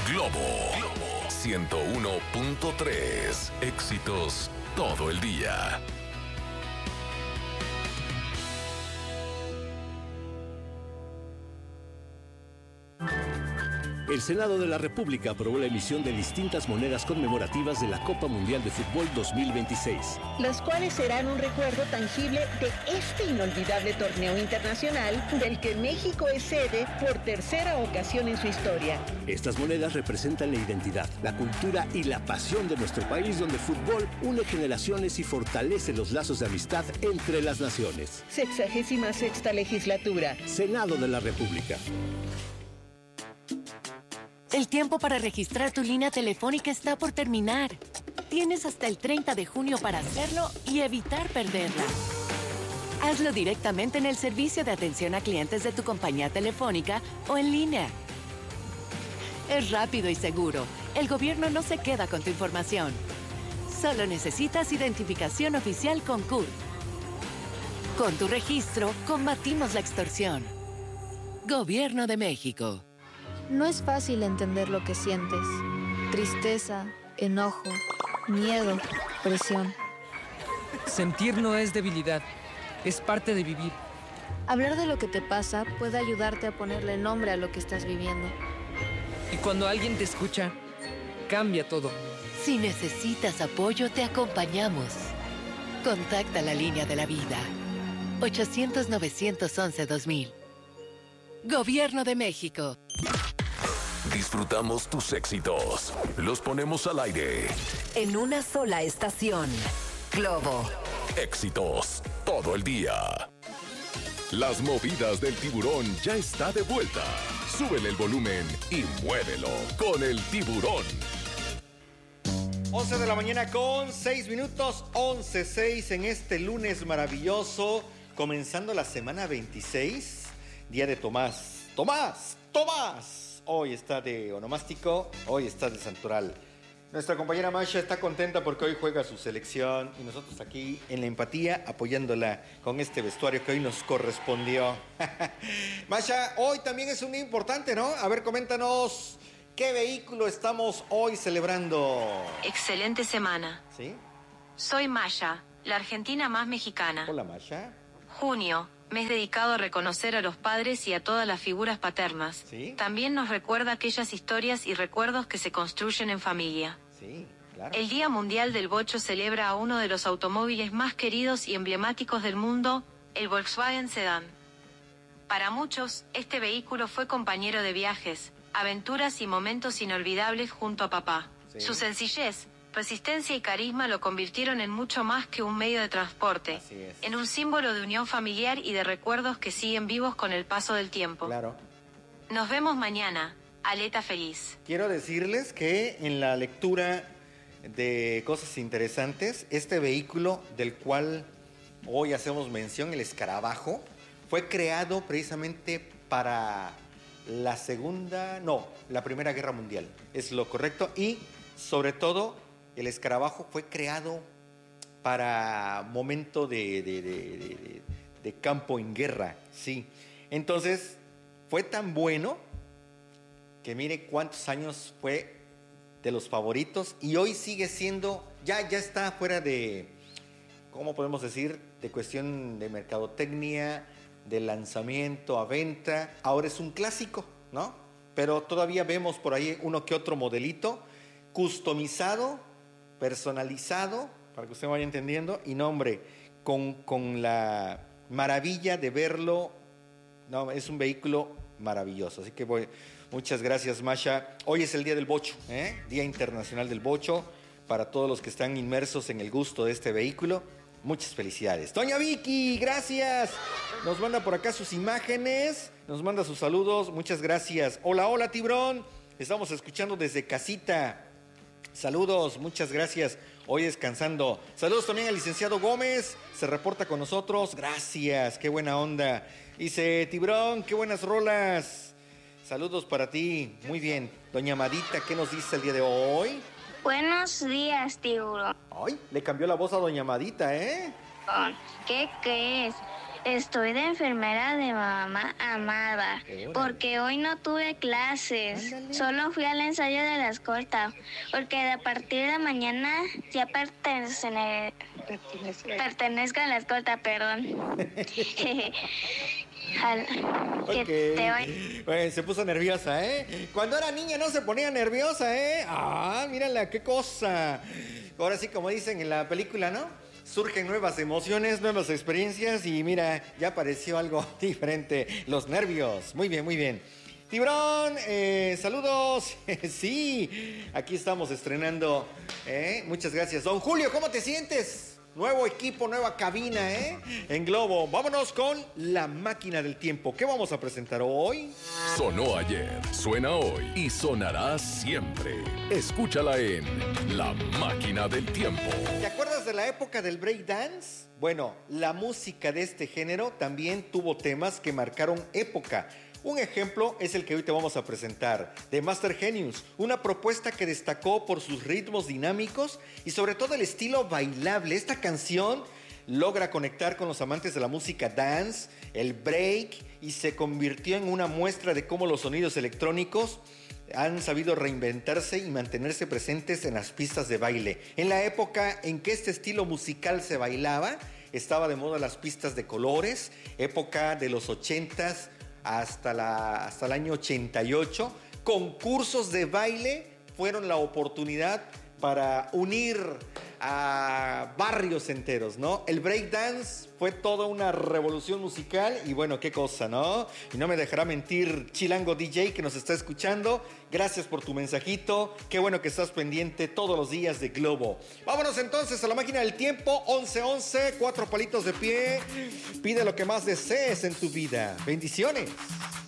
Globo 101.3. Éxitos todo el día. El Senado de la República aprobó la emisión de distintas monedas conmemorativas de la Copa Mundial de Fútbol 2026. Las cuales serán un recuerdo tangible de este inolvidable torneo internacional del que México es sede por tercera ocasión en su historia. Estas monedas representan la identidad, la cultura y la pasión de nuestro país, donde el fútbol une generaciones y fortalece los lazos de amistad entre las naciones. 66ª legislatura. Senado de la República. El tiempo para registrar tu línea telefónica está por terminar. Tienes hasta el 30 de junio para hacerlo y evitar perderla. Hazlo directamente en el servicio de atención a clientes de tu compañía telefónica o en línea. Es rápido y seguro. El gobierno no se queda con tu información. Solo necesitas identificación oficial con CURP. Con tu registro, combatimos la extorsión. Gobierno de México. No es fácil entender lo que sientes. Tristeza, enojo, miedo, presión. Sentir no es debilidad, es parte de vivir. Hablar de lo que te pasa puede ayudarte a ponerle nombre a lo que estás viviendo. Y cuando alguien te escucha, cambia todo. Si necesitas apoyo, te acompañamos. Contacta la línea de la vida. 800-911-2000. Gobierno de México. Disfrutamos tus éxitos. Los ponemos al aire. En una sola estación. Globo. Éxitos todo el día. Las movidas del tiburón ya está de vuelta. Súbele el volumen y muévelo con el tiburón. 11 de la mañana con 6 minutos, 11:06 en este lunes maravilloso, comenzando la semana 26, día de Tomás. Hoy está de onomástico, hoy está de santoral. Nuestra compañera Masha está contenta porque hoy juega su selección y nosotros aquí en la empatía apoyándola con este vestuario que hoy nos correspondió. Masha, hoy también es un día importante, ¿no? A ver, coméntanos, ¿qué vehículo estamos hoy celebrando? Excelente semana. ¿Sí? Soy Masha, la argentina más mexicana. Hola, Masha. Junio, mes dedicado a reconocer a los padres y a todas las figuras paternas. ¿Sí? También nos recuerda aquellas historias y recuerdos que se construyen en familia. Sí, claro. El Día Mundial del Bocho celebra a uno de los automóviles más queridos y emblemáticos del mundo, el Volkswagen Sedán. Para muchos, este vehículo fue compañero de viajes, aventuras y momentos inolvidables junto a papá. Sí. Su sencillez, resistencia y carisma lo convirtieron en mucho más que un medio de transporte, Así es. en un símbolo de unión familiar y de recuerdos que siguen vivos con el paso del tiempo. Claro. Nos vemos mañana. Aleta feliz. Quiero decirles que en la lectura de cosas interesantes, este vehículo del cual hoy hacemos mención, el escarabajo, fue creado precisamente para la Primera Guerra Mundial. Es lo correcto. Y sobre todo, el escarabajo fue creado para momento de campo en guerra, sí. Entonces, fue tan bueno que mire cuántos años fue de los favoritos y hoy sigue siendo, ya está fuera de, ¿cómo podemos decir? De cuestión de mercadotecnia, de lanzamiento a venta. Ahora es un clásico, ¿no? Pero todavía vemos por ahí uno que otro modelito customizado, personalizado, para que usted vaya entendiendo, y no, hombre, con la maravilla de verlo, no, es un vehículo maravilloso. Así que muchas gracias, Masha. Hoy es el Día del Bocho, Día Internacional del Bocho, para todos los que están inmersos en el gusto de este vehículo. Muchas felicidades. Doña Vicky, gracias. Nos manda por acá sus imágenes, nos manda sus saludos, muchas gracias. Hola, Tiburón, estamos escuchando desde casita. Saludos, muchas gracias. Hoy descansando. Saludos también al licenciado Gómez. Se reporta con nosotros. Gracias, qué buena onda. Dice, Tiburón, qué buenas rolas. Saludos para ti. Muy bien. Doña Amadita, ¿qué nos dice el día de hoy? Buenos días, Tiburón. Ay, le cambió la voz a Doña Amadita, ¿eh? ¿Qué crees? Estoy de enfermera de mamá Amada, porque hoy no tuve clases. Solo fui al ensayo de la escolta, porque a partir de mañana ya pertenezco a la escolta, perdón. Bueno, se puso nerviosa, ¿eh? Cuando era niña no se ponía nerviosa, ¿eh? Ah, mírala, qué cosa. Ahora sí, como dicen en la película, ¿no? Surgen nuevas emociones, nuevas experiencias y mira, ya apareció algo diferente. Los nervios. Muy bien, muy bien. Tiburón, saludos. Sí, aquí estamos estrenando. Muchas gracias. Don Julio, ¿cómo te sientes? Nuevo equipo, nueva cabina, en Globo. Vámonos con la máquina del tiempo. ¿Qué vamos a presentar hoy? Sonó ayer, suena hoy y sonará siempre. Escúchala en La Máquina del Tiempo. ¿Te acuerdas de la época del breakdance? Bueno, la música de este género también tuvo temas que marcaron época. Un ejemplo es el que hoy te vamos a presentar, de Master Genius, una propuesta que destacó por sus ritmos dinámicos y sobre todo el estilo bailable. Esta canción logra conectar con los amantes de la música dance, el break, y se convirtió en una muestra de cómo los sonidos electrónicos han sabido reinventarse y mantenerse presentes en las pistas de baile. En la época en que este estilo musical se bailaba, estaba de moda las pistas de colores, época de los 80s, hasta el año 88, concursos de baile fueron la oportunidad para unir a barrios enteros, ¿no? El breakdance fue toda una revolución musical y bueno, qué cosa, ¿no? Y no me dejará mentir Chilango DJ que nos está escuchando. Gracias por tu mensajito. Qué bueno que estás pendiente todos los días de Globo. Vámonos entonces a la máquina del tiempo. 11:11, 4 palitos de pie. Pide lo que más desees en tu vida. Bendiciones.